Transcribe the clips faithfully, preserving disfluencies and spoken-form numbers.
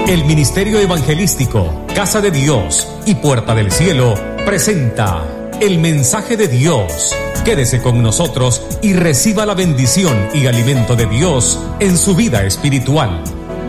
El Ministerio Evangelístico, Casa de Dios y Puerta del Cielo presenta el mensaje de Dios. Quédese con nosotros y reciba la bendición y alimento de Dios en su vida espiritual.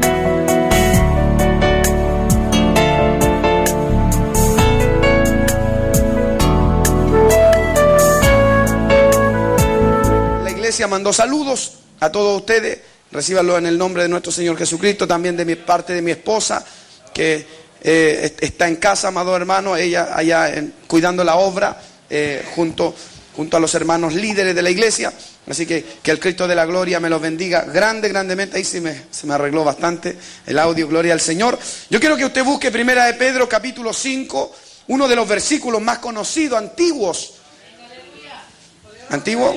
La iglesia mandó saludos a todos ustedes. Recíbanlo en el nombre de nuestro Señor Jesucristo, también de mi parte de mi esposa, que eh, está en casa, amado hermano, ella allá en, cuidando la obra, eh, junto, junto a los hermanos líderes de la iglesia. Así que que el Cristo de la gloria me los bendiga grande, grandemente. Ahí sí me, se me arregló bastante el audio, gloria al Señor. Yo quiero que usted busque Primera de Pedro, capítulo cinco, uno de los versículos más conocidos, antiguos. ¿Antiguo?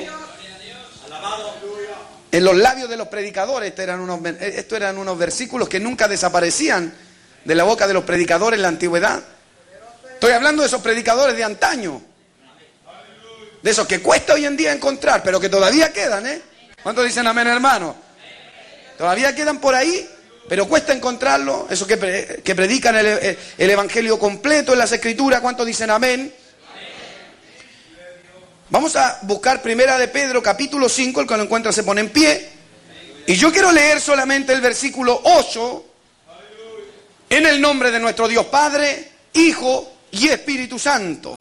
En los labios de los predicadores, estos eran, unos, estos eran unos versículos que nunca desaparecían de la boca de los predicadores en la antigüedad. Estoy hablando de esos predicadores de antaño, de esos que cuesta hoy en día encontrar, pero que todavía quedan, ¿eh? ¿Cuántos dicen amén, hermano? Todavía quedan por ahí, pero cuesta encontrarlo. Esos que, pre, que predican el, el, el evangelio completo en las escrituras. ¿Cuántos dicen amén? Vamos a buscar Primera de Pedro, capítulo cinco, el que lo encuentra se pone en pie. Y yo quiero leer solamente el versículo ocho. En el nombre de nuestro Dios Padre, Hijo y Espíritu Santo.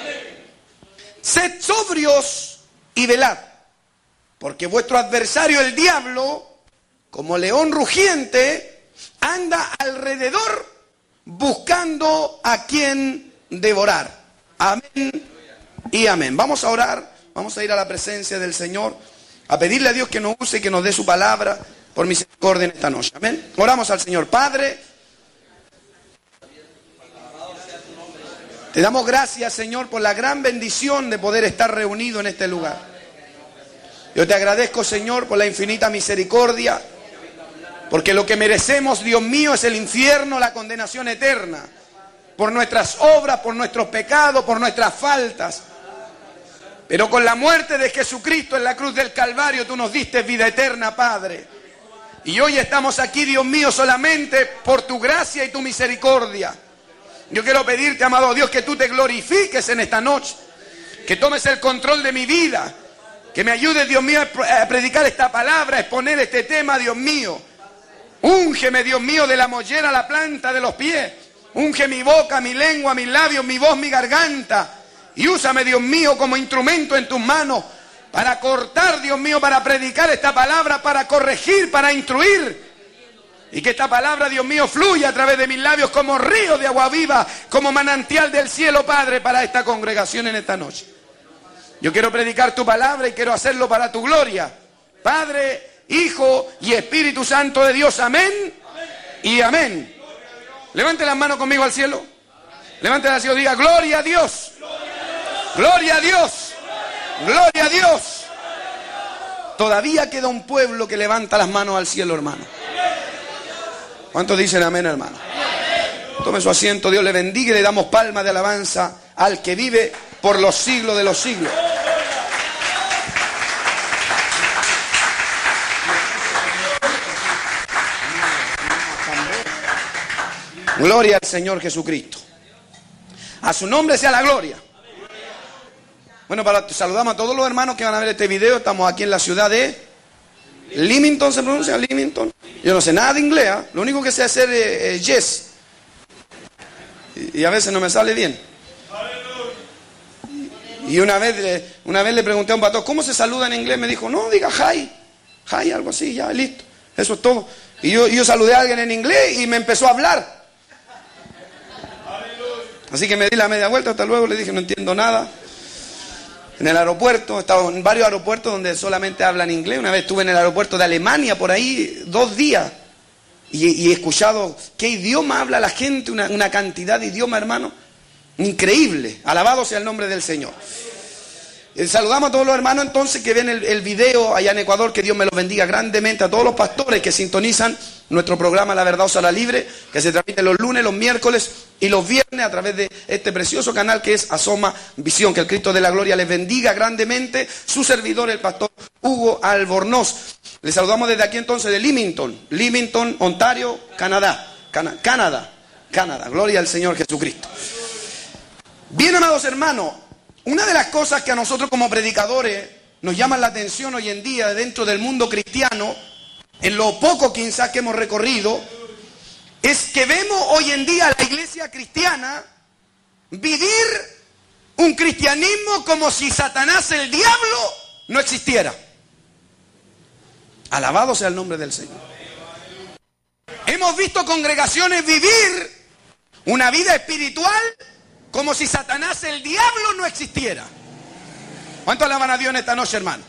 Sed sobrios y velad, porque vuestro adversario el diablo, como león rugiente, anda alrededor buscando a quien devorar. Amén. Y amén. Vamos a orar, vamos a ir a la presencia del Señor, a pedirle a Dios que nos use y que nos dé su palabra por misericordia en esta noche. Amén. Oramos al Señor. Padre, te damos gracias, Señor, por la gran bendición de poder estar reunido en este lugar. Yo te agradezco, Señor, por la infinita misericordia, porque lo que merecemos, Dios mío, es el infierno, la condenación eterna, por nuestras obras, por nuestros pecados, por nuestras faltas. Pero con la muerte de Jesucristo en la cruz del Calvario, tú nos diste vida eterna, Padre. Y hoy estamos aquí, Dios mío, solamente por tu gracia y tu misericordia. Yo quiero pedirte, amado Dios, que tú te glorifiques en esta noche, que tomes el control de mi vida, que me ayudes, Dios mío, a predicar esta palabra, a exponer este tema, Dios mío. Úngeme, Dios mío, de la mollera a la planta de los pies. Unge mi boca, mi lengua, mis labios, mi voz, mi garganta. Y úsame, Dios mío, como instrumento en tus manos para cortar, Dios mío, para predicar esta palabra, para corregir, para instruir. Y que esta palabra, Dios mío, fluya a través de mis labios como río de agua viva, como manantial del cielo, Padre, para esta congregación en esta noche. Yo quiero predicar tu palabra y quiero hacerlo para tu gloria. Padre, Hijo y Espíritu Santo de Dios. Amén, amén. Y amén. Levante las manos conmigo al cielo. Levante las manos y diga: gloria a Dios. Gloria a Dios. Gloria a Dios. Todavía queda un pueblo que levanta las manos al cielo, hermano. ¿Cuántos dicen amén, hermano? Tome su asiento. Dios le bendiga y le damos palmas de alabanza al que vive por los siglos de los siglos. Gloria al Señor Jesucristo. A su nombre sea la gloria. Bueno, para, saludamos a todos los hermanos que van a ver este video. Estamos aquí en la ciudad de Leamington, ¿se pronuncia? Leamington. Yo no sé nada de inglés, ¿eh? Lo único que sé hacer es eh, yes. Y, y a veces no me sale bien. Y una vez, una vez le pregunté a un pastor, ¿cómo se saluda en inglés? Me dijo, no, diga hi. Hi, algo así, ya, listo. Eso es todo. Y yo, yo saludé a alguien en inglés y me empezó a hablar. Así que me di la media vuelta, hasta luego, le dije, no entiendo nada. En el aeropuerto, he estado en varios aeropuertos donde solamente hablan inglés. Una vez estuve en el aeropuerto de Alemania, por ahí, dos días. Y, y he escuchado qué idioma habla la gente, una, una cantidad de idioma, hermano. Increíble. Alabado sea el nombre del Señor. Eh, saludamos a todos los hermanos entonces que ven el, el video allá en Ecuador. Que Dios me los bendiga grandemente. A todos los pastores que sintonizan nuestro programa La Verdad os hará libre, que se transmite los lunes, los miércoles y los viernes a través de este precioso canal que es Asoma Visión. Que el Cristo de la gloria les bendiga grandemente. Su servidor, el pastor Hugo Albornoz. Les saludamos desde aquí entonces de Leamington, Leamington, Ontario, Canadá. Cana, Canadá, Canadá, gloria al Señor Jesucristo. Bien, amados hermanos, una de las cosas que a nosotros como predicadores nos llaman la atención hoy en día dentro del mundo cristiano, en lo poco quizás que hemos recorrido, es que vemos hoy en día a la iglesia cristiana vivir un cristianismo como si Satanás, el diablo, no existiera. Alabado sea el nombre del Señor. Hemos visto congregaciones vivir una vida espiritual como si Satanás, el diablo, no existiera. ¿Cuánto alaban a Dios en esta noche, hermano?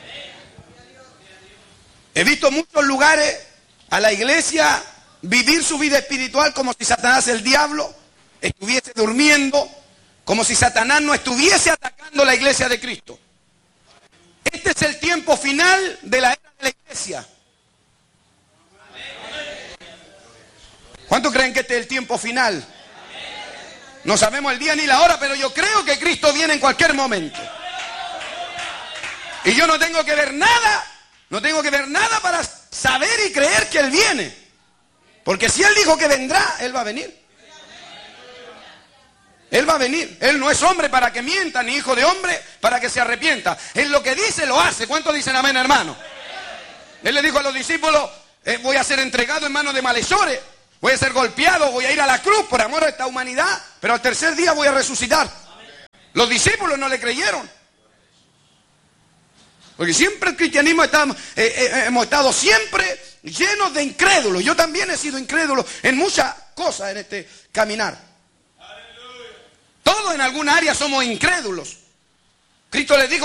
He visto muchos lugares a la iglesia vivir su vida espiritual como si Satanás, el diablo, estuviese durmiendo, como si Satanás no estuviese atacando la iglesia de Cristo. Este es el tiempo final de la era de la iglesia. ¿Cuántos creen que este es el tiempo final? No sabemos el día ni la hora, pero yo creo que Cristo viene en cualquier momento. Y yo no tengo que ver nada, no tengo que ver nada para saber y creer que Él viene. Porque si Él dijo que vendrá, Él va a venir. Él va a venir. Él no es hombre para que mienta, ni hijo de hombre para que se arrepienta. Él lo que dice, lo hace. ¿Cuántos dicen amén, hermano? Él le dijo a los discípulos, eh, voy a ser entregado en manos de malhechores, voy a ser golpeado, voy a ir a la cruz por amor a esta humanidad, pero al tercer día voy a resucitar. Los discípulos no le creyeron. Porque siempre el cristianismo está, eh, eh, hemos estado siempre llenos de incrédulos. Yo también he sido incrédulo en muchas cosas en este caminar. Todos en alguna área somos incrédulos. Cristo les dijo,